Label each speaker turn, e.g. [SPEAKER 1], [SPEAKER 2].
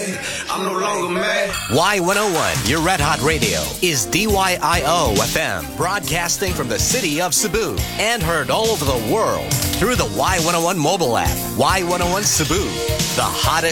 [SPEAKER 1] I'm no longer mad.
[SPEAKER 2] Y101, your Red Hot Radio, is DYIO FM, broadcasting from the city of Cebu and heard all over the world through the Y101 mobile app. Y101 Cebu, the hottest